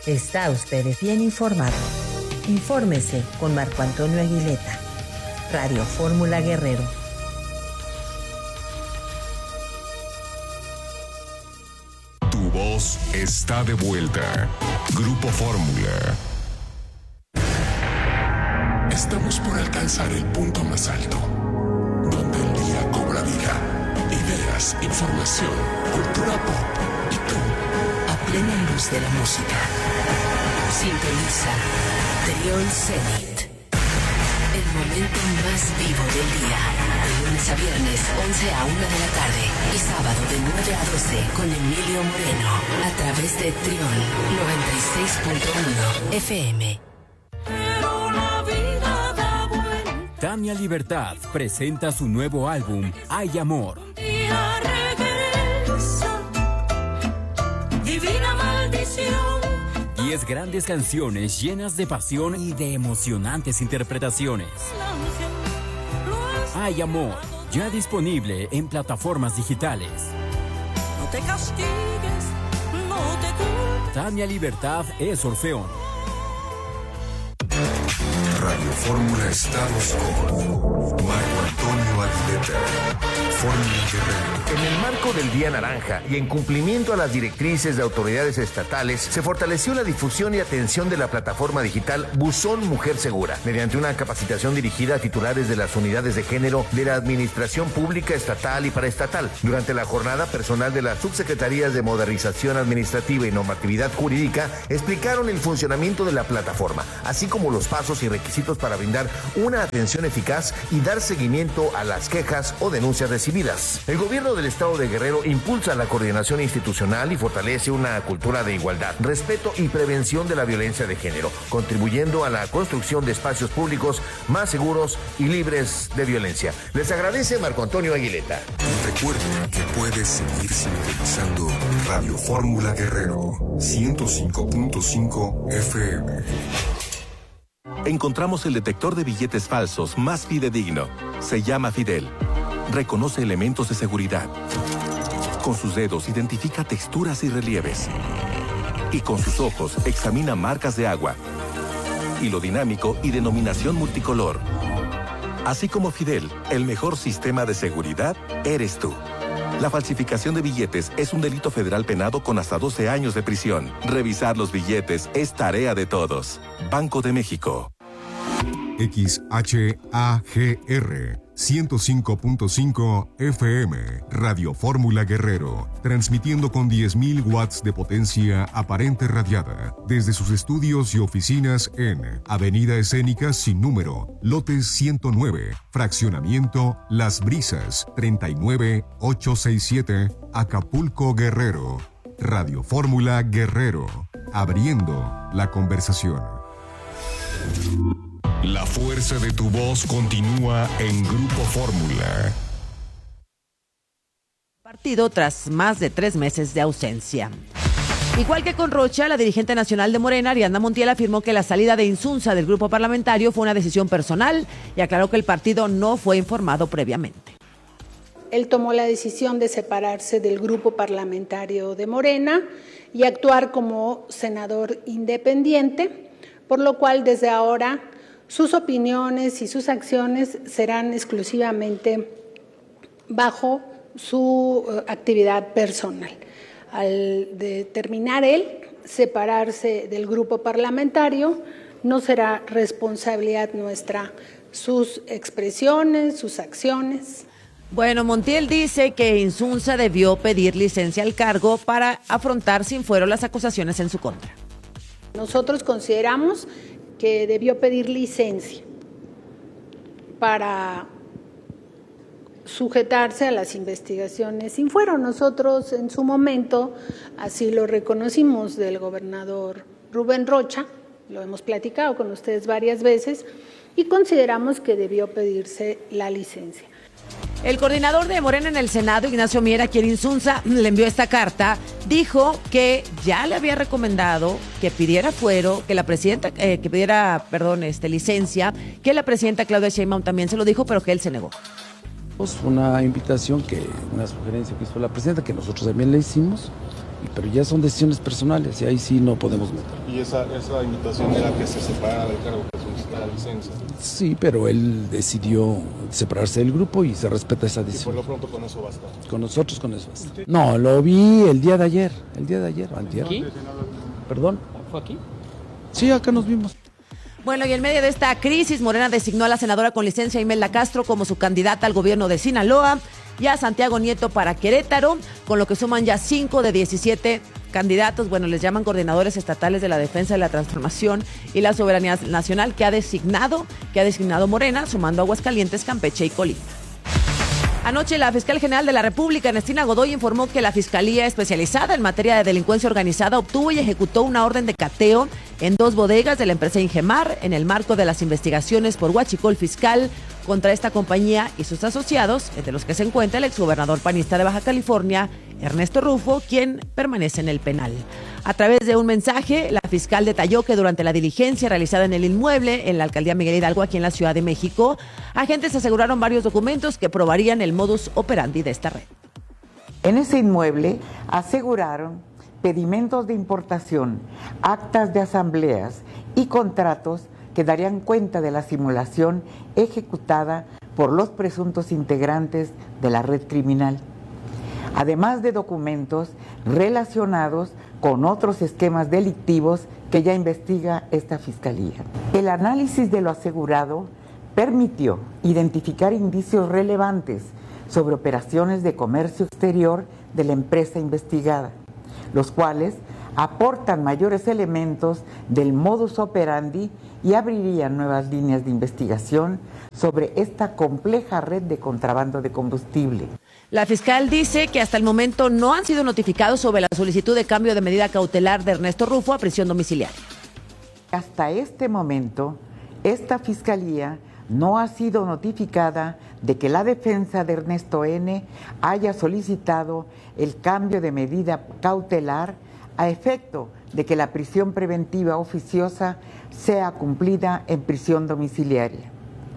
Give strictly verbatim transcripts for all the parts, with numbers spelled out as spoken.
Está usted bien informado. Infórmese con Marco Antonio Aguileta. Radio Fórmula Guerrero. Tu voz está de vuelta. Grupo Fórmula. Estamos por alcanzar el punto más alto, donde el día cobra vida, ideas, información, cultura pop y tú, a plena luz de la música. Sintoniza Trión Zenit. El momento más vivo del día. De lunes a viernes, once a una de la tarde. Y sábado de nueve a doce con Emilio Moreno. A través de Trión noventa y seis punto uno F M. Tania Libertad presenta su nuevo álbum, Hay Amor. Divina maldición. Diez grandes canciones llenas de pasión y de emocionantes interpretaciones. Hay Amor, ya disponible en plataformas digitales. No te castigues, no te culpes. Tania Libertad es Orfeón. Radio Fórmula Estados con Marco Antonio Aguileta. Fórmula Guerrero. En el marco del Día Naranja y en cumplimiento a las directrices de autoridades estatales, se fortaleció la difusión y atención de la plataforma digital Buzón Mujer Segura, mediante una capacitación dirigida a titulares de las unidades de género de la Administración Pública Estatal y Paraestatal. Durante la jornada, personal de las subsecretarías de Modernización Administrativa y Normatividad Jurídica explicaron el funcionamiento de la plataforma, así como los pasos y requisitos para brindar una atención eficaz y dar seguimiento a las quejas o denuncias recibidas. El gobierno del estado de Guerrero impulsa la coordinación institucional y fortalece una cultura de igualdad, respeto y prevención de la violencia de género, contribuyendo a la construcción de espacios públicos más seguros y libres de violencia. Les agradece Marco Antonio Aguileta. Recuerden que puedes seguir sintonizando Radio Fórmula Guerrero ciento cinco punto cinco F M. Encontramos el detector de billetes falsos más fidedigno. Se llama Fidel. Reconoce elementos de seguridad. Con sus dedos identifica texturas y relieves. Y con sus ojos examina marcas de agua, hilo dinámico y denominación multicolor. Así como Fidel, el mejor sistema de seguridad eres tú. La falsificación de billetes es un delito federal penado con hasta doce años de prisión. Revisar los billetes es tarea de todos. Banco de México. X H A G R ciento cinco punto cinco F M, Radio Fórmula Guerrero, transmitiendo con diez mil watts de potencia aparente radiada desde sus estudios y oficinas en Avenida Escénica sin número, lote ciento nueve, fraccionamiento Las Brisas, treinta y nueve ochocientos sesenta y siete, Acapulco, Guerrero. Radio Fórmula Guerrero, abriendo la conversación. La fuerza de tu voz continúa en Grupo Fórmula. Partido tras más de tres meses de ausencia. Igual que con Rocha, la dirigente nacional de Morena, Ariadna Montiel, afirmó que la salida de Insunza del grupo parlamentario fue una decisión personal y aclaró que el partido no fue informado previamente. Él tomó la decisión de separarse del grupo parlamentario de Morena y actuar como senador independiente, por lo cual desde ahora sus opiniones y sus acciones serán exclusivamente bajo su actividad personal. Al determinar él separarse del grupo parlamentario, no será responsabilidad nuestra sus expresiones, sus acciones. Bueno, Montiel dice que Insunza debió pedir licencia al cargo para afrontar sin fuero las acusaciones en su contra. Nosotros consideramos que debió pedir licencia para sujetarse a las investigaciones sin fuero. Nosotros en su momento así lo reconocimos del gobernador Rubén Rocha, lo hemos platicado con ustedes varias veces y consideramos que debió pedirse la licencia. El coordinador de Morena en el Senado, Ignacio Mier, a quien Insunza le envió esta carta, dijo que ya le había recomendado que pidiera fuero, que la presidenta, eh, que pidiera, perdón, este, licencia, que la presidenta Claudia Sheinbaum también se lo dijo, pero que él se negó. Una invitación, que una sugerencia que hizo la presidenta, que nosotros también le hicimos, pero ya son decisiones personales y ahí sí no podemos meter. ¿Y esa, esa invitación era que se separara del cargo, que solicitara licencia? Sí, pero él decidió separarse del grupo y se respeta esa decisión. Y por lo pronto con eso basta. Con nosotros con eso basta. No, lo vi el día de ayer, el día de ayer, antier. ¿Aquí? ¿Perdón? ¿Fue aquí? Sí, acá nos vimos. Bueno, y en medio de esta crisis, Morena designó a la senadora con licencia Imelda Castro como su candidata al gobierno de Sinaloa y a Santiago Nieto para Querétaro, con lo que suman ya cinco de diecisiete candidatos. Bueno, les llaman coordinadores estatales de la defensa de la transformación y la soberanía nacional que ha designado, que ha designado Morena, sumando Aguascalientes, Campeche y Colima. Anoche, la fiscal general de la República, Ernestina Godoy, informó que la Fiscalía Especializada en Materia de Delincuencia Organizada obtuvo y ejecutó una orden de cateo en dos bodegas de la empresa Ingemar en el marco de las investigaciones por huachicol fiscal contra esta compañía y sus asociados, entre los que se encuentra el exgobernador panista de Baja California, Ernesto Rufo, quien permanece en el penal. A través de un mensaje, la fiscal detalló que durante la diligencia realizada en el inmueble, en la alcaldía Miguel Hidalgo, aquí en la Ciudad de México, agentes aseguraron varios documentos que probarían el modus operandi de esta red. En ese inmueble aseguraron pedimentos de importación, actas de asambleas y contratos que darían cuenta de la simulación ejecutada por los presuntos integrantes de la red criminal, además de documentos relacionados con otros esquemas delictivos que ya investiga esta fiscalía. El análisis de lo asegurado permitió identificar indicios relevantes sobre operaciones de comercio exterior de la empresa investigada, los cuales aportan mayores elementos del modus operandi y abrirían nuevas líneas de investigación sobre esta compleja red de contrabando de combustible. La fiscal dice que hasta el momento no han sido notificados sobre la solicitud de cambio de medida cautelar de Ernesto Rufo a prisión domiciliaria. Hasta este momento, esta fiscalía no ha sido notificada de que la defensa de Ernesto N. haya solicitado el cambio de medida cautelar a efecto de que la prisión preventiva oficiosa sea cumplida en prisión domiciliaria.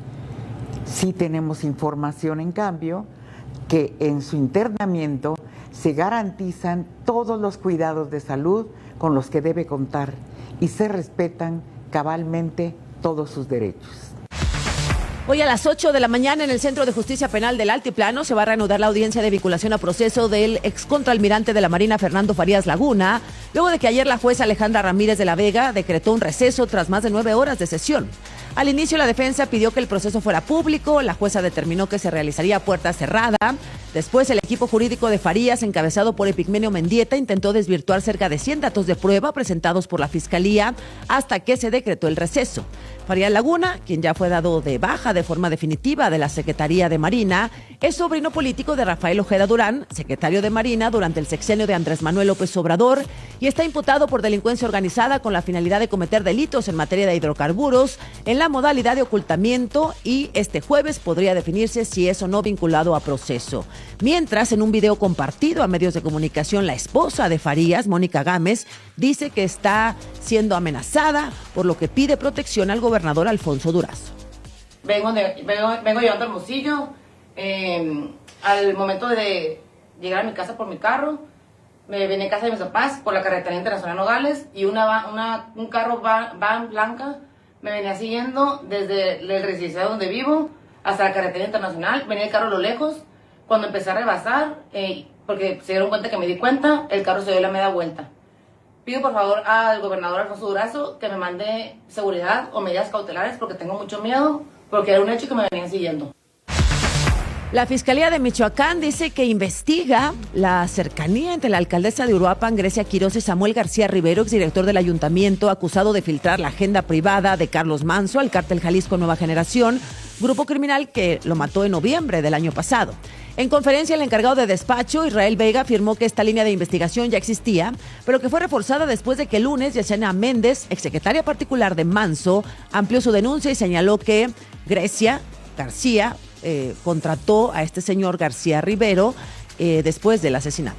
Sí tenemos información, en cambio, que en su internamiento se garantizan todos los cuidados de salud con los que debe contar y se respetan cabalmente todos sus derechos. Hoy a las ocho de la mañana en el Centro de Justicia Penal del Altiplano se va a reanudar la audiencia de vinculación a proceso del excontraalmirante de la Marina Fernando Farías Laguna, luego de que ayer la jueza Alejandra Ramírez de la Vega decretó un receso tras más de nueve horas de sesión. Al inicio, la defensa pidió que el proceso fuera público, la jueza determinó que se realizaría a puerta cerrada. Después, el equipo jurídico de Farías, encabezado por Epigmenio Mendieta, intentó desvirtuar cerca de cien datos de prueba presentados por la Fiscalía hasta que se decretó el receso. Farías Laguna, quien ya fue dado de baja de forma definitiva de la Secretaría de Marina, es sobrino político de Rafael Ojeda Durán, secretario de Marina durante el sexenio de Andrés Manuel López Obrador, y está imputado por delincuencia organizada con la finalidad de cometer delitos en materia de hidrocarburos en la modalidad de ocultamiento, y este jueves podría definirse si es o no vinculado a proceso. Mientras, en un video compartido a medios de comunicación, la esposa de Farías, Mónica Gámez, dice que está siendo amenazada, por lo que pide protección al gobernador Alfonso Durazo. Vengo, de, vengo, vengo llevando Hermosillo. Eh, al momento de llegar a mi casa por mi carro, me vine a casa de mis papás por la carretera internacional Nogales y una, una, un carro van, van blanca me venía siguiendo desde el residencial donde vivo hasta la carretera internacional. Venía el carro a lo lejos. Cuando empecé a rebasar, eh, porque se dieron cuenta que me di cuenta, el carro se dio la media vuelta. Pido por favor al gobernador Alfonso Durazo que me mande seguridad o medidas cautelares porque tengo mucho miedo, porque era un hecho que me venían siguiendo. La Fiscalía de Michoacán dice que investiga la cercanía entre la alcaldesa de Uruapan, Grecia Quirós, y Samuel García Rivero, exdirector del ayuntamiento, acusado de filtrar la agenda privada de Carlos Manso al cártel Jalisco Nueva Generación, grupo criminal que lo mató en noviembre del año pasado. En conferencia, el encargado de despacho, Israel Vega, afirmó que esta línea de investigación ya existía, pero que fue reforzada después de que el lunes Yesenia Méndez, exsecretaria particular de Manso, amplió su denuncia y señaló que Grecia García eh, contrató a este señor García Rivero eh, después del asesinato.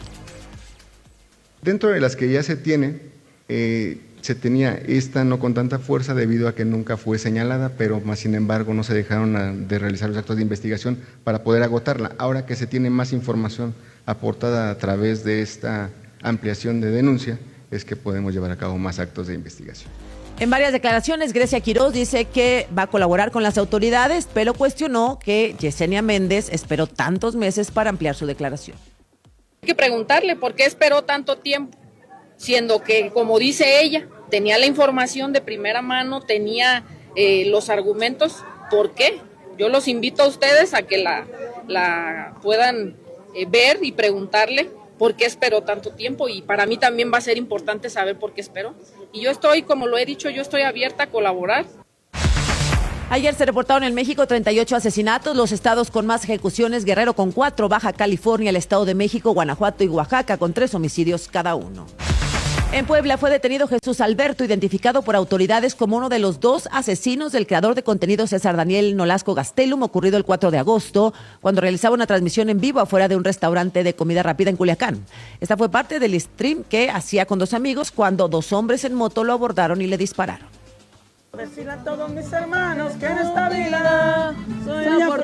Dentro de las que ya se tiene, eh, se tenía esta no con tanta fuerza debido a que nunca fue señalada, pero más sin embargo no se dejaron a, de realizar los actos de investigación para poder agotarla. Ahora que se tiene más información aportada a través de esta ampliación de denuncia es que podemos llevar a cabo más actos de investigación. En varias declaraciones, Grecia Quiroz dice que va a colaborar con las autoridades, pero cuestionó que Yesenia Méndez esperó tantos meses para ampliar su declaración. Hay que preguntarle por qué esperó tanto tiempo, siendo que, como dice ella, tenía la información de primera mano, tenía eh, los argumentos. ¿Por qué? Yo los invito a ustedes a que la, la puedan eh, ver y preguntarle por qué esperó tanto tiempo, y para mí también va a ser importante saber por qué esperó. Y yo estoy, como lo he dicho, yo estoy abierta a colaborar. Ayer se reportaron en México treinta y ocho asesinatos, los estados con más ejecuciones: Guerrero con cuatro, Baja California, el Estado de México, Guanajuato y Oaxaca con tres homicidios cada uno. En Puebla fue detenido Jesús Alberto, identificado por autoridades como uno de los dos asesinos del creador de contenido César Daniel Nolasco Gastelum, ocurrido el cuatro de agosto, cuando realizaba una transmisión en vivo afuera de un restaurante de comida rápida en Culiacán. Esta fue parte del stream que hacía con dos amigos cuando dos hombres en moto lo abordaron y le dispararon. Decirle a todos mis hermanos que en esta vida soy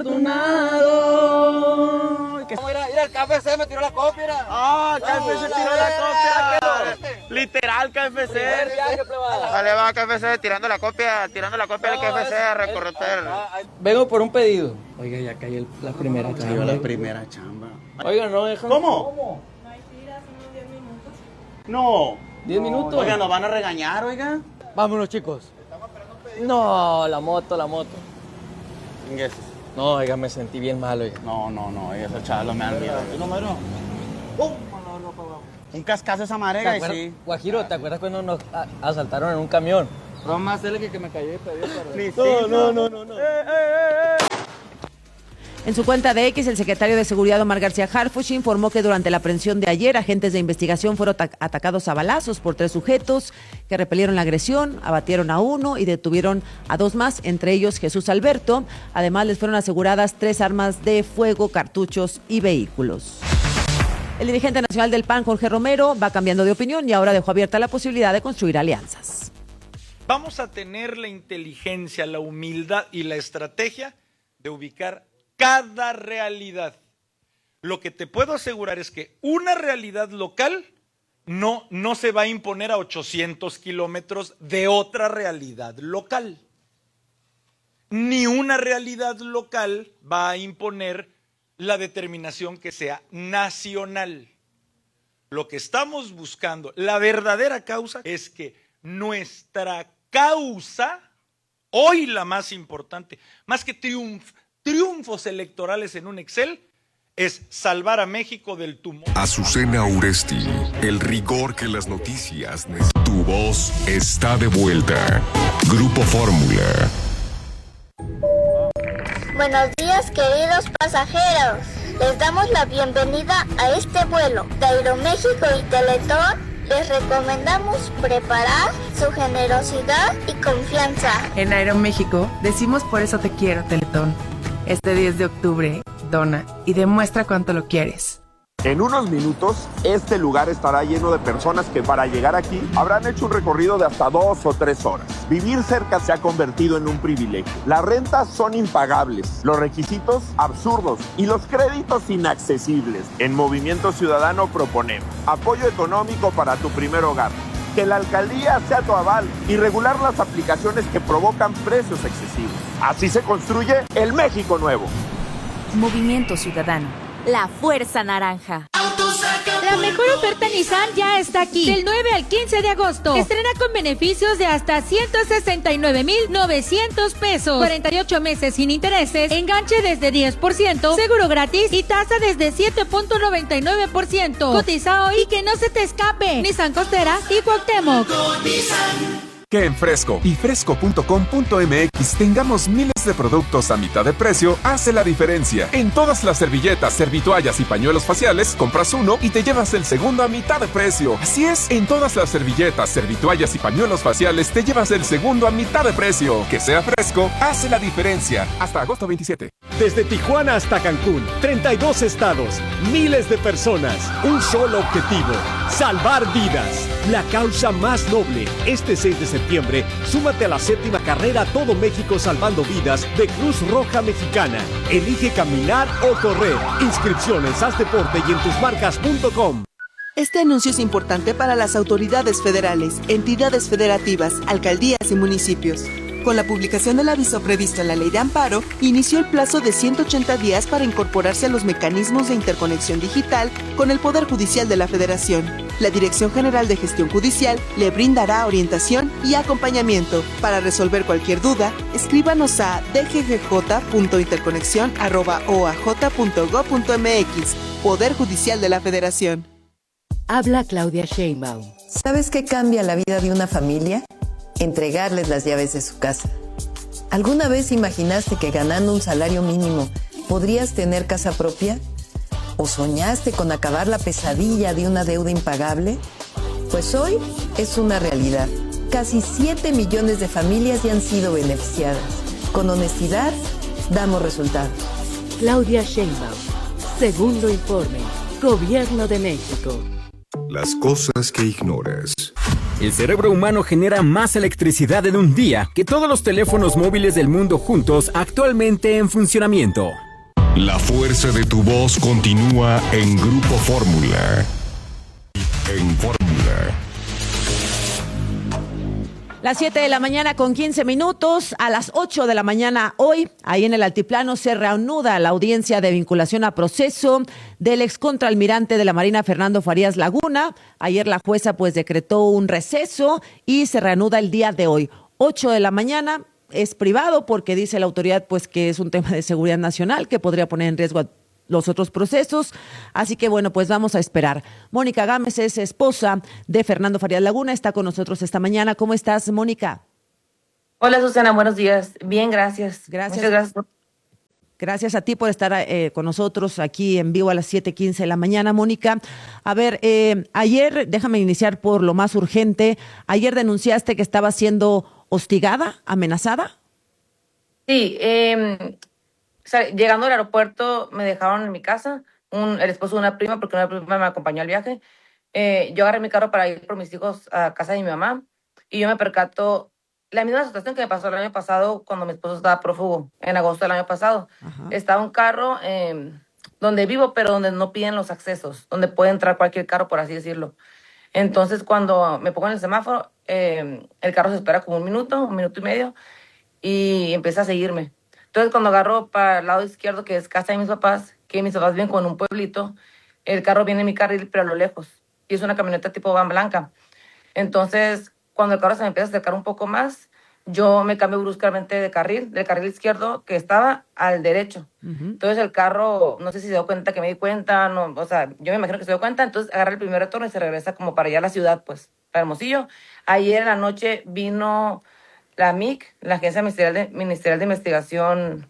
afortunado. Mira, mira, el K F C me tiró la copia. Mira. Ah, K F C tiró la copia. Literal, K F C. Vale, va K F C tirando la copia, tirando la copia del K F C a recorrer. Vengo por un pedido. Oiga, ya cayó la primera chamba. La primera chamba. Oiga, no dejan. ¿Cómo? ¿Cómo? No. ¿Diez minutos? Oiga, nos van a regañar, oiga. Vámonos, chicos. No, la moto, la moto. Yes. No, oiga, me sentí bien mal, oiga. No, no, no, esos chavos me han miedo. ¿No, mero? Un cascazo esa marega y sí. Guajiro, ¿te acuerdas cuando nos asaltaron en un camión? No más él que, que me cayó y pedí. No, no, no, no, no. Eh, eh, eh, eh. En su cuenta de X, el secretario de Seguridad Omar García Harfuch informó que durante la aprehensión de ayer, agentes de investigación fueron atacados a balazos por tres sujetos que repelieron la agresión, abatieron a uno y detuvieron a dos más, entre ellos Jesús Alberto. Además, les fueron aseguradas tres armas de fuego, cartuchos y vehículos. El dirigente nacional del P A N, Jorge Romero, va cambiando de opinión y ahora dejó abierta la posibilidad de construir alianzas. Vamos a tener la inteligencia, la humildad y la estrategia de ubicar cada realidad. Lo que te puedo asegurar es que una realidad local no, no se va a imponer a ochocientos kilómetros de otra realidad local. Ni una realidad local va a imponer la determinación que sea nacional. Lo que estamos buscando, la verdadera causa, es que nuestra causa, hoy la más importante, más que triunf, triunfos electorales en un Excel, es salvar a México del tumor. Azucena Uresti, el rigor que las noticias necesitan. Tu voz está de vuelta. Grupo Fórmula. Buenos días, queridos pasajeros. Les damos la bienvenida a este vuelo de Aeroméxico y Teletón. Les recomendamos preparar su generosidad y confianza. En Aeroméxico decimos por eso te quiero, Teletón. Este diez de octubre, dona y demuestra cuánto lo quieres. En unos minutos, este lugar estará lleno de personas que para llegar aquí habrán hecho un recorrido de hasta dos o tres horas. Vivir cerca se ha convertido en un privilegio. Las rentas son impagables, los requisitos absurdos y los créditos inaccesibles. En Movimiento Ciudadano proponemos apoyo económico para tu primer hogar, que la alcaldía sea tu aval y regular las aplicaciones que provocan precios excesivos. Así se construye el México nuevo. Movimiento Ciudadano, la fuerza naranja. La mejor oferta Nissan ya está aquí. Del nueve al quince de agosto. Estrena con beneficios de hasta ciento sesenta y nueve mil novecientos pesos. cuarenta y ocho meses sin intereses. Enganche desde diez por ciento. Seguro gratis y tasa desde siete punto noventa y nueve por ciento. Cotiza hoy y que no se te escape. Nissan Costera y Cuauhtémoc. Que en Fresco y fresco punto com punto m x tengamos miles de productos a mitad de precio hace la diferencia. En todas las servilletas, servitoallas y pañuelos faciales, compras uno y te llevas el segundo a mitad de precio. Así es, en todas las servilletas, servitoallas y pañuelos faciales te llevas el segundo a mitad de precio. Que sea Fresco hace la diferencia. Hasta agosto veintisiete. Desde Tijuana hasta Cancún, treinta y dos estados, miles de personas, un solo objetivo: salvar vidas. La causa más noble. Este seis de septiembre, súmate a la séptima carrera Todo México Salvando Vidas de Cruz Roja Mexicana. Elige caminar o correr. Inscripciones, haz deporte y en tus marcas punto com. Este anuncio es importante para las autoridades federales, entidades federativas, alcaldías y municipios. Con la publicación del aviso previsto en la Ley de Amparo, inició el plazo de ciento ochenta días para incorporarse a los mecanismos de interconexión digital con el Poder Judicial de la Federación. La Dirección General de Gestión Judicial le brindará orientación y acompañamiento. Para resolver cualquier duda, escríbanos a d g g j punto interconexión arroba o a j punto gob punto m x. Poder Judicial de la Federación. Habla Claudia Sheinbaum. ¿Sabes qué cambia la vida de una familia? Entregarles las llaves de su casa. ¿Alguna vez imaginaste que ganando un salario mínimo podrías tener casa propia? ¿O soñaste con acabar la pesadilla de una deuda impagable? Pues hoy es una realidad. Casi siete millones de familias ya han sido beneficiadas. Con honestidad, damos resultados. Claudia Sheinbaum. Segundo informe. Gobierno de México. Las cosas que ignoras. El cerebro humano genera más electricidad en un día que todos los teléfonos móviles del mundo juntos actualmente en funcionamiento. La fuerza de tu voz continúa en Grupo Fórmula. En Fórmula. Las siete de la mañana con quince minutos, a las ocho de la mañana hoy, ahí en el Altiplano, se reanuda la audiencia de vinculación a proceso del excontraalmirante de la Marina, Fernando Farías Laguna. Ayer la jueza pues decretó un receso y se reanuda el día de hoy. ocho de la mañana, es privado porque dice la autoridad pues que es un tema de seguridad nacional que podría poner en riesgo a los otros procesos, así que bueno, pues vamos a esperar. Mónica Gámez es esposa de Fernando Farías Laguna, está con nosotros esta mañana. ¿Cómo estás, Mónica? Hola, Susana, buenos días. Bien, gracias. Gracias. Muchas gracias. Gracias a ti por estar eh, con nosotros aquí en vivo a las siete quince de la mañana, Mónica. A ver, eh, ayer, déjame iniciar por lo más urgente, ayer denunciaste que estaba siendo hostigada, amenazada. Sí, eh... O sea, llegando al aeropuerto me dejaron en mi casa, un, el esposo de una prima, porque una prima me acompañó al viaje. Eh, yo agarré mi carro para ir por mis hijos a casa de mi mamá y yo me percato la misma situación que me pasó el año pasado cuando mi esposo estaba prófugo, en agosto del año pasado. Ajá. Estaba un carro eh, donde vivo, pero donde no piden los accesos, donde puede entrar cualquier carro, por así decirlo. Entonces, cuando me pongo en el semáforo, eh, el carro se espera como un minuto, un minuto y medio, y empieza a seguirme. Entonces, cuando agarro para el lado izquierdo, que es casa de mis papás, que mis papás viven con un pueblito, el carro viene en mi carril, pero a lo lejos. Y es una camioneta tipo van blanca. Entonces, cuando el carro se me empieza a acercar un poco más, yo me cambio bruscamente de carril, del carril izquierdo que estaba al derecho. Uh-huh. Entonces, el carro, no sé si se dio cuenta que me di cuenta, no, o sea, yo me imagino que se dio cuenta, entonces agarra el primer retorno y se regresa como para allá a la ciudad, pues, para Hermosillo. Ayer en la noche vino la M I C, la Agencia Ministerial de, Ministerial de Investigación,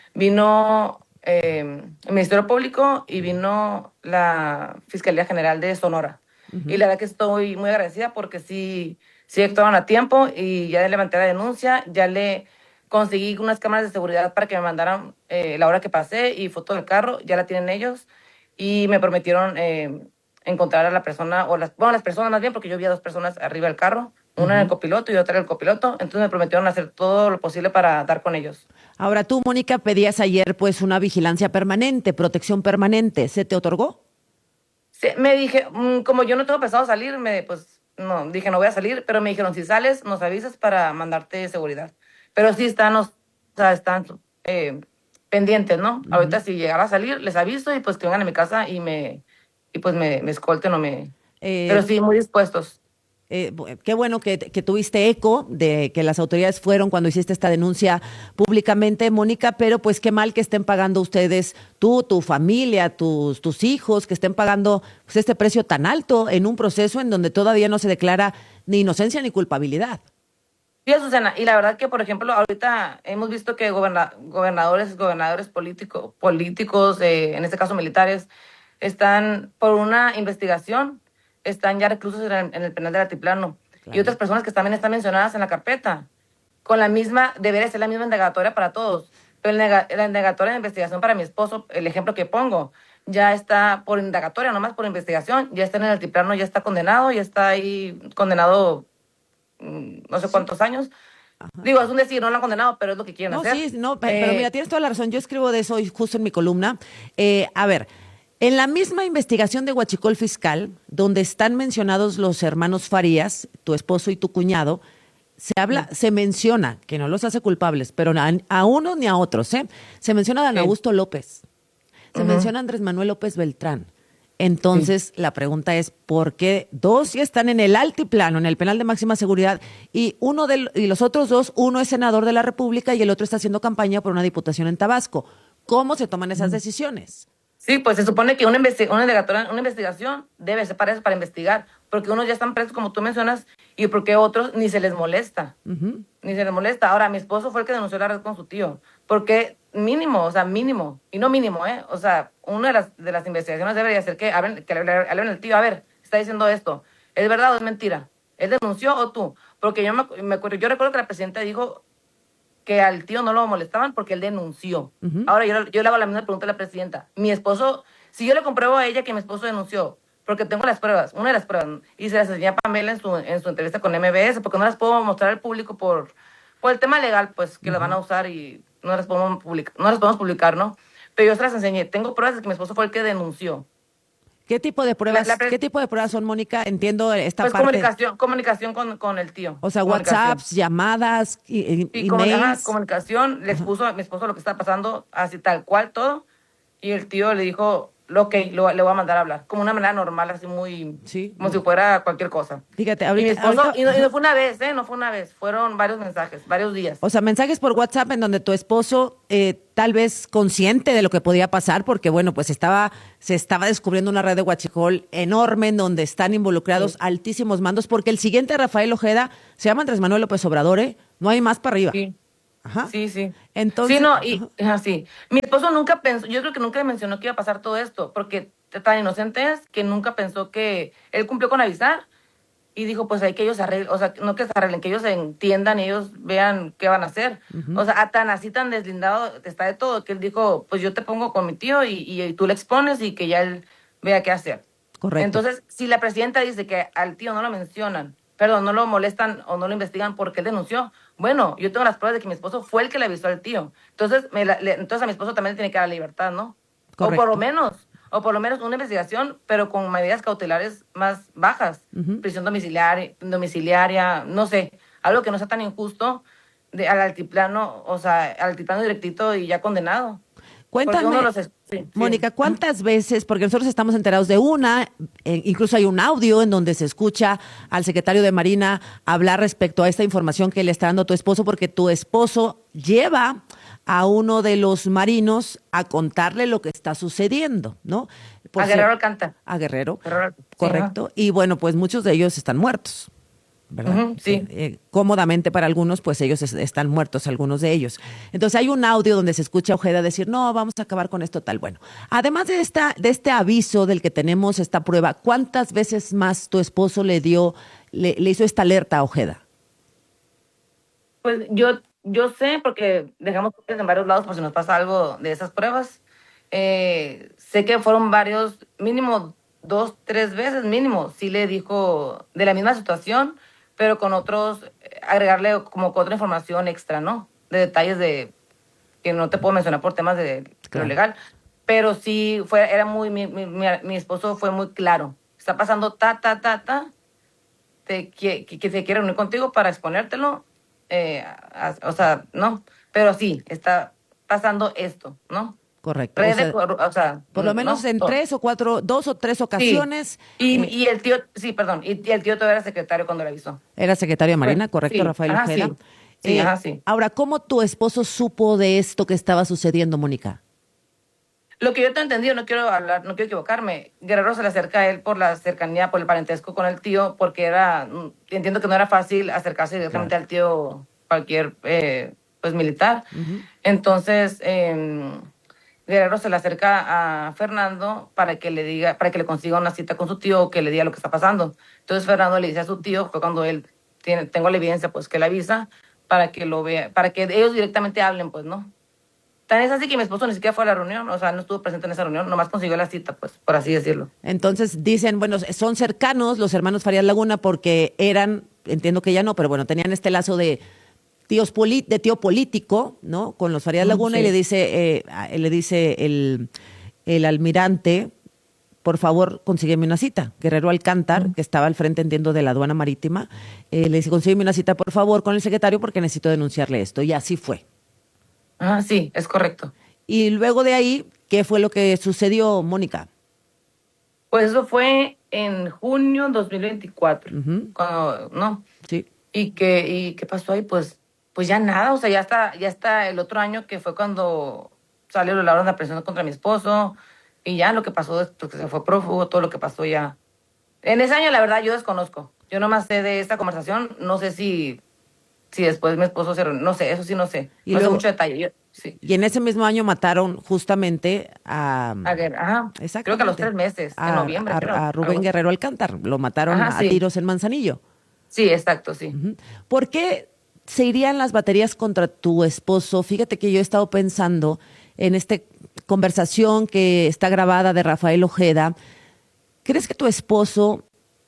vino eh, el Ministerio Público y vino la Fiscalía General de Sonora. Uh-huh. Y la verdad que estoy muy agradecida porque sí, sí actuaron a tiempo y ya levanté la denuncia, ya le conseguí unas cámaras de seguridad para que me mandaran eh, la hora que pasé y foto del carro, ya la tienen ellos y me prometieron eh, encontrar a la persona, o las, bueno, las personas más bien, porque yo vi a dos personas arriba del carro, una uh-huh. en el copiloto y otra en el copiloto, entonces me prometieron hacer todo lo posible para dar con ellos. Ahora tú, Mónica, pedías ayer pues una vigilancia permanente, protección permanente, ¿se te otorgó? Sí, me dije, como yo no tengo pensado salir, me, pues no, dije no voy a salir, pero me dijeron, si sales, nos avisas para mandarte seguridad. Pero sí están, o sea, están eh, pendientes, ¿no? Uh-huh. Ahorita si llegara a salir, les aviso y pues que vengan a mi casa y me y pues me, me escolten o me... Eh, pero sí, muy dispuestos. Eh, qué bueno que, que tuviste eco de que las autoridades fueron cuando hiciste esta denuncia públicamente, Mónica, pero pues qué mal que estén pagando ustedes, tú, tu familia, tus, tus hijos, que estén pagando pues, este precio tan alto en un proceso en donde todavía no se declara ni inocencia ni culpabilidad. Sí, Susana, y la verdad que, por ejemplo, ahorita hemos visto que goberna, gobernadores, gobernadores político, políticos, eh, en este caso militares, están por una investigación, están ya reclusos en el, en el penal del Altiplano. Claro. Y otras personas que también están mencionadas en la carpeta. Con la misma, debería ser la misma indagatoria para todos. Pero el nega, la indagatoria de investigación para mi esposo, el ejemplo que pongo, ya está por indagatoria, nomás por investigación, ya está en el Altiplano, ya está condenado, ya está ahí condenado no sé cuántos años. Ajá. Digo, es un decir, no lo han condenado, pero es lo que quieren no, hacer. Sí, no, pero, eh, pero mira, tienes toda la razón. Yo escribo de eso justo en mi columna. Eh, a ver, En la misma investigación de Huachicol Fiscal, donde están mencionados los hermanos Farías, tu esposo y tu cuñado, se habla, se menciona, que no los hace culpables, pero a, a unos ni a otros, ¿eh? Se menciona a Dan Augusto López, se Ujú. menciona a Andrés Manuel López Beltrán. Entonces, la pregunta es, ¿por qué dos sí están en el altiplano, en el penal de máxima seguridad, y uno de, y los otros dos, uno es senador de la República y el otro está haciendo campaña por una diputación en Tabasco? ¿Cómo se toman esas decisiones? Sí, pues se supone que una, investi- una, indagatoria- una investigación debe ser para eso, para investigar, porque unos ya están presos, como tú mencionas, y porque otros ni se les molesta, Uh-huh. ni se les molesta. Ahora, mi esposo fue el que denunció la red con su tío, porque mínimo, o sea, mínimo, y no mínimo, ¿eh? O sea, una de las, de las investigaciones debería ser que hablen, que le hablen al tío, a ver, está diciendo esto, ¿es verdad o es mentira? ¿Él denunció o tú? Porque yo, me, me acuerdo, yo recuerdo que la presidenta dijo que al tío no lo molestaban porque él denunció. Uh-huh. Ahora yo, yo le hago la misma pregunta a la presidenta. Mi esposo, si yo le compruebo a ella que mi esposo denunció, porque tengo las pruebas, una de las pruebas, y se las enseñé a Pamela en su, en su entrevista con M B S, porque no las puedo mostrar al público por, por el tema legal, pues, que uh-huh. las van a usar y no las podemos publicar, no las podemos publicar, ¿no? Pero yo se las enseñé. Tengo pruebas de que mi esposo fue el que denunció. ¿Qué tipo de pruebas, La- la pre- ¿qué tipo de pruebas son, Mónica? Entiendo esta Pues parte. comunicación, comunicación con, con el tío. O sea, Comunicación. WhatsApps, llamadas, y, y- Sí, como- ajá, emails. comunicación, le expuso a mi esposo lo que está pasando, así tal cual todo, y el tío le dijo, lo ok, lo, le voy a mandar a hablar, como una manera normal, así muy, como si fuera cualquier cosa. Fíjate, Y mi ahorita, esposo, ahorita- y, no, y no fue una vez, ¿eh? No fue una vez, fueron varios mensajes, varios días. O sea, mensajes por WhatsApp en donde tu esposo, eh, tal vez consciente de lo que podía pasar, porque bueno, pues estaba, se estaba descubriendo una red de huachicol enorme en donde están involucrados Sí. altísimos mandos, porque el siguiente Rafael Ojeda se llama Andrés Manuel López Obrador, ¿eh? No hay más para arriba. Sí. Ajá. Sí, sí. Entonces, Sí, no, y así. Mi esposo nunca pensó, yo creo que nunca le mencionó que iba a pasar todo esto, porque tan inocente es que nunca pensó que él cumplió con avisar y dijo, pues hay que ellos se arreglen, o sea, no que se arreglen, que ellos se entiendan y ellos vean qué van a hacer. Ujú. O sea, a tan así, tan deslindado está de todo, que él dijo, pues yo te pongo con mi tío y, y tú le expones y que ya él vea qué hacer. Correcto. Entonces, si la presidenta dice que al tío no lo mencionan, perdón, no lo molestan o no lo investigan porque él denunció, bueno, yo tengo las pruebas de que mi esposo fue el que le avisó al tío. Entonces, me la- le- entonces a mi esposo también le tiene que dar la libertad, ¿no? Correcto. O por lo menos, o por lo menos una investigación, pero con medidas cautelares más bajas. Ujú. Prisión domiciliaria, domiciliaria, no sé, algo que no sea tan injusto de, al altiplano, o sea, al altiplano directito y ya condenado. Porque Cuéntame, uno los es- sí, sí. Mónica, ¿cuántas veces, porque nosotros estamos enterados de una, eh, incluso hay un audio en donde se escucha al secretario de Marina hablar respecto a esta información que le está dando tu esposo, porque tu esposo lleva a uno de los marinos a contarle lo que está sucediendo, ¿no? Por A ser- Guerrero Alcántara. A Guerrero, Guerrero, sí, correcto. Y bueno, pues muchos de ellos están muertos, ¿verdad? Ujú, sí. Eh, cómodamente para algunos, pues ellos es- están muertos, algunos de ellos. Entonces hay un audio donde se escucha a Ojeda decir, no, vamos a acabar con esto tal. Bueno, además de esta, de este aviso del que tenemos esta prueba, ¿cuántas veces más tu esposo le dio, le, le hizo esta alerta a Ojeda? Pues yo, yo sé, porque dejamos copias en varios lados por si nos pasa algo de esas pruebas. Eh, sé que fueron varios, mínimo dos, tres veces mínimo, sí le dijo de la misma situación, pero con otros, eh, agregarle como con otra información extra, ¿no? De detalles de que no te puedo mencionar por temas de, de lo legal. Pero sí, fue, era muy, mi, mi, mi, mi esposo fue muy claro. Está pasando ta, ta, ta, ta, te, que, que, que se quiere reunir contigo para exponértelo. Eh, a- o sea, no, pero sí, está pasando esto, ¿no? Correcto. Red O sea, de corru- o sea, por lo ¿no? menos en Todo. tres o cuatro, dos o tres ocasiones. Y, eh, y el tío, sí, perdón, y, y el tío todavía era secretario cuando le avisó. Era secretario de Marina, Pues, correcto, sí, Rafael ajá, Ojeda. sí. Sí, ajá, sí. Ahora, ¿cómo tu esposo supo de esto que estaba sucediendo, Mónica? Lo que yo te he entendido, no quiero hablar, no quiero equivocarme, Guerrero se le acerca a él por la cercanía, por el parentesco con el tío, porque era, mm, entiendo que no era fácil acercarse directamente al tío cualquier, eh, pues, militar. Entonces, eh, Guerrero se le acerca a Fernando para que le diga, para que le consiga una cita con su tío o que le diga lo que está pasando. Entonces Fernando le dice a su tío, fue cuando él tiene, tengo la evidencia, pues que le avisa para que lo vea, para que ellos directamente hablen, pues, ¿no? Tan es así que mi esposo ni siquiera fue a la reunión, o sea, no estuvo presente en esa reunión, nomás consiguió la cita, pues, por así decirlo. Entonces dicen, bueno, son cercanos los hermanos Farías Laguna porque eran, entiendo que ya no, pero bueno, tenían este lazo de tíos poli- de tío político, ¿no? Con los Farías Mm, Laguna sí. y le dice, eh, a- le dice el, el almirante por favor, consígueme una cita. Guerrero Alcántar, que estaba al frente, entiendo, de la aduana marítima, eh, le dice, consígueme una cita, por favor, con el secretario porque necesito denunciarle esto. Y así fue. Ah, sí, es correcto. Y luego de ahí, ¿qué fue lo que sucedió, Mónica? Pues eso fue en junio dos mil veinticuatro. Uh-huh. Cuando, ¿no? Sí. ¿Y qué, y qué pasó ahí? Pues, pues ya nada, o sea, ya está, ya está el otro año que fue cuando salió la orden de presión contra mi esposo, y ya lo que pasó, pues, que se fue prófugo, todo lo que pasó ya. En ese año, la verdad, yo desconozco. Yo nomás sé de esta conversación, no sé si, si después mi esposo se... No sé, eso sí no sé. Y no luego, sé mucho detalle. Yo, sí. Y en ese mismo año mataron justamente a... A Guerrero, ajá. Creo que a los tres meses, a, en noviembre. A, creo, a Rubén algo. Guerrero Alcántar. Lo mataron Ajá, a sí. tiros en Manzanillo. Sí, exacto, sí. Uh-huh. ¿Por qué se irían las baterías contra tu esposo? Fíjate que yo he estado pensando en esta conversación que está grabada de Rafael Ojeda. ¿Crees que tu esposo,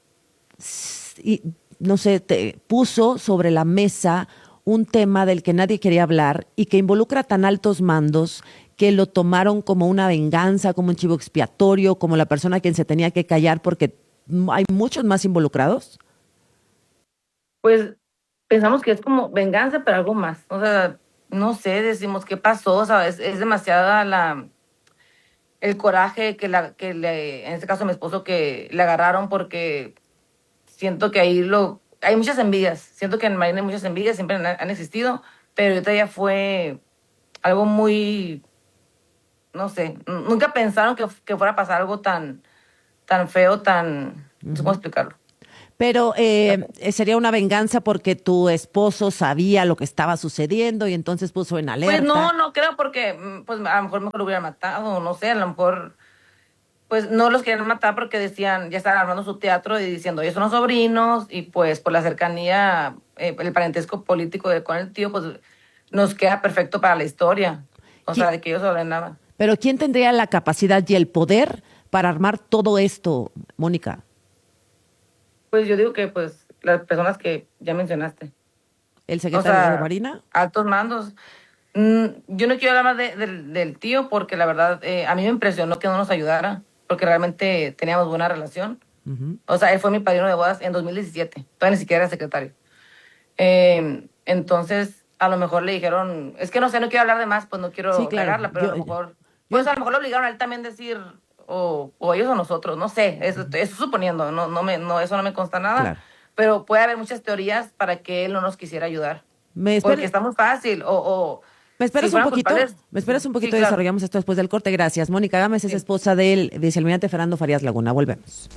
no sé, te puso sobre la mesa un tema del que nadie quería hablar y que involucra tan altos mandos que lo tomaron como una venganza, como un chivo expiatorio, como la persona a quien se tenía que callar porque hay muchos más involucrados? Pues pensamos que es como venganza, pero algo más. O sea, no sé, decimos qué pasó, o sea, es, es demasiada la el coraje que, la, que le, en este caso mi esposo, que le agarraron porque siento que ahí lo... Hay muchas envidias, siento que en Marina hay muchas envidias, siempre han, han existido, pero ahorita ya fue algo muy... No sé, nunca pensaron que, que fuera a pasar algo tan, tan feo, tan... No sé cómo explicarlo. Pero eh, sería una venganza porque tu esposo sabía lo que estaba sucediendo y entonces puso en alerta. Pues no, no creo porque pues a lo mejor mejor lo hubiera matado, no sé, a lo mejor pues no los querían matar porque decían, ya estaban armando su teatro y diciendo, ellos son los sobrinos y pues por la cercanía, eh, el parentesco político de, con el tío, pues nos queda perfecto para la historia, o sea, de que ellos ordenaban. Pero ¿quién tendría la capacidad y el poder para armar todo esto, Mónica? Pues yo digo que pues las personas que ya mencionaste. ¿El secretario o sea, de Marina? Altos mandos. Mm, yo no quiero hablar más de, de, del tío porque la verdad eh, a mí me impresionó que no nos ayudara porque realmente teníamos buena relación. Uh-huh. O sea, él fue mi padrino de bodas en dos mil diecisiete. Todavía ni siquiera era secretario. Eh, entonces, a lo mejor le dijeron... Es que no sé, no quiero hablar de más, pues no quiero sí, claro. cagarla, pero yo, a lo mejor... Pues yo, a lo mejor lo obligaron a él también a decir... O, o ellos o nosotros, no sé, eso, eso suponiendo, no, no me, no, eso no me consta nada, claro. Pero puede haber muchas teorías para que él no nos quisiera ayudar, me porque está muy fácil, o... o ¿Me esperas si un poquito? Culpables, ¿Me esperas un poquito sí, y claro. desarrollamos esto después del corte? Gracias. Mónica Gámez es sí. esposa del vicealmirante Fernando Farías Laguna. Volvemos.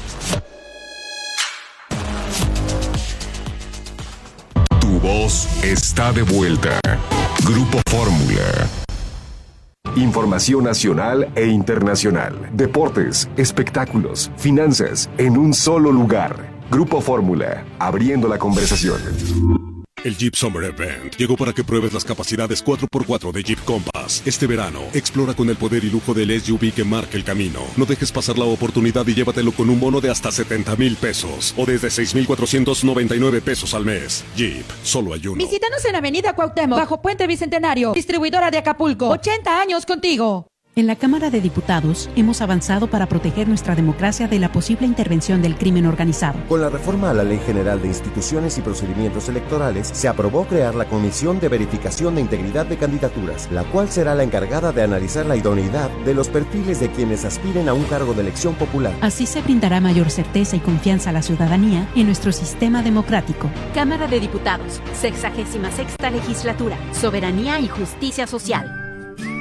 Tu voz está de vuelta. Grupo Fórmula. Información nacional e internacional. Deportes, espectáculos, finanzas, en un solo lugar. Grupo Fórmula, abriendo la conversación. El Jeep Summer Event llegó para que pruebes las capacidades cuatro por cuatro de Jeep Compass. Este verano, explora con el poder y lujo del S U V que marca el camino. No dejes pasar la oportunidad y llévatelo con un bono de hasta setenta mil pesos o desde seis mil cuatrocientos noventa y nueve pesos al mes. Jeep, solo hay uno. Visítanos en Avenida Cuauhtémoc, bajo Puente Bicentenario, distribuidora de Acapulco. ochenta años contigo. En la Cámara de Diputados hemos avanzado para proteger nuestra democracia de la posible intervención del crimen organizado. Con la reforma a la Ley General de Instituciones y Procedimientos Electorales, se aprobó crear la Comisión de Verificación de Integridad de Candidaturas, la cual será la encargada de analizar la idoneidad de los perfiles de quienes aspiren a un cargo de elección popular. Así se brindará mayor certeza y confianza a la ciudadanía en nuestro sistema democrático. Cámara de Diputados, sexagésima sexta legislatura, Soberanía y Justicia Social.